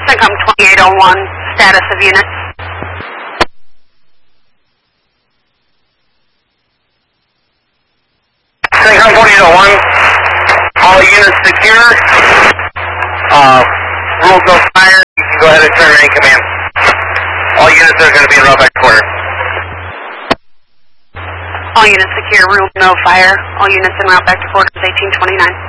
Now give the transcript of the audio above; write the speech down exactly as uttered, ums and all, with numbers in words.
CENTCOM twenty-eight oh one, status of units. CENTCOM twenty-eight oh one, all units secure. Uh, rules no fire. You can go ahead and turn in command. All units are going to be in route back to quarter. All units secure, rules no fire. All units en route back to quarters eighteen twenty-nine.